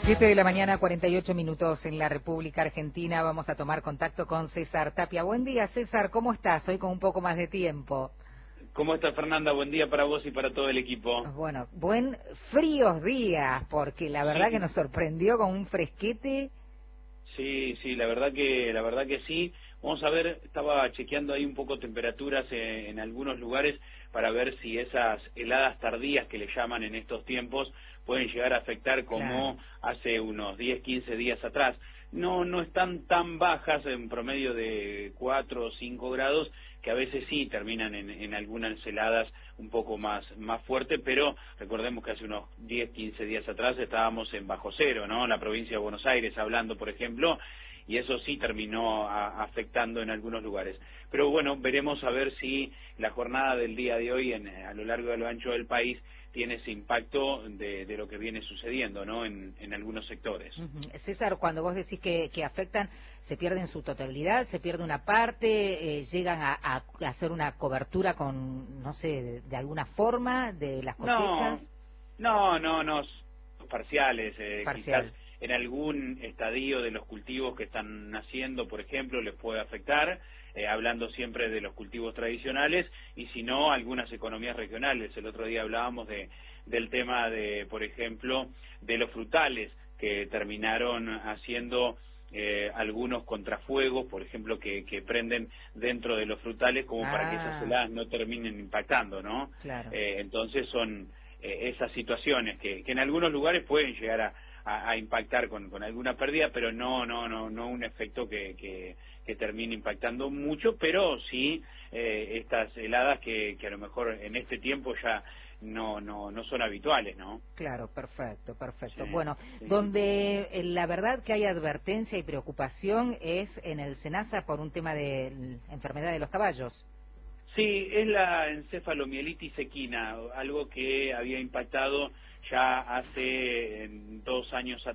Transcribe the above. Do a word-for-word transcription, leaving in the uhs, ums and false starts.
siete de la mañana, cuarenta y ocho minutos en la República Argentina. Vamos a tomar contacto con César Tapia. Buen día, César, ¿cómo estás? Hoy con un poco más de tiempo. ¿Cómo estás, Fernanda? Buen día para vos y para todo el equipo. Bueno, buen fríos días, porque la verdad Sí, que nos sorprendió con un fresquete. sí, sí, la verdad que la verdad que sí. Vamos a ver, estaba chequeando ahí un poco temperaturas en, en algunos lugares para ver si esas heladas tardías que le llaman en estos tiempos pueden llegar a afectar como Claro. hace unos diez, quince días atrás. No, no están tan bajas, en promedio de cuatro o cinco grados, que a veces sí terminan en, en algunas heladas un poco más, más fuerte, pero recordemos que hace unos diez, quince días atrás estábamos en bajo cero, ¿no? En la provincia de Buenos Aires, hablando, por ejemplo, y eso sí terminó a, afectando en algunos lugares. Pero bueno, veremos a ver si la jornada del día de hoy en, a lo largo y a lo ancho del país tiene ese impacto de, de lo que viene sucediendo, ¿no? En, en algunos sectores. Uh-huh. César, cuando vos decís que, que afectan, ¿se pierden su totalidad? ¿Se pierde una parte? Eh, ¿Llegan a, a hacer una cobertura con, no sé, de, de alguna forma de las No, cosechas? no, no, no, parciales, eh, quizás Parcial. en algún estadio de los cultivos que están naciendo, por ejemplo, les puede afectar, eh, hablando siempre de los cultivos tradicionales, y si no, algunas economías regionales. El otro día hablábamos de, del tema de, por ejemplo, de los frutales, que terminaron haciendo eh, algunos contrafuegos, por ejemplo, que, que prenden dentro de los frutales como Ah, para que esas heladas no terminen impactando, ¿no? claro. Eh, entonces son eh, esas situaciones que, que en algunos lugares pueden llegar a, a, a impactar con, con alguna pérdida, pero no no no no un efecto que, que, que termine impactando mucho, pero sí eh, estas heladas que, que a lo mejor en este tiempo ya no no no son habituales, ¿no? Claro, perfecto, perfecto. Sí, Bueno, sí. donde eh, la verdad que hay advertencia y preocupación es en el SENASA por un tema de l- enfermedad de los caballos. Sí, es la encefalomielitis equina, algo que había impactado ya hace eh, dos años atrás.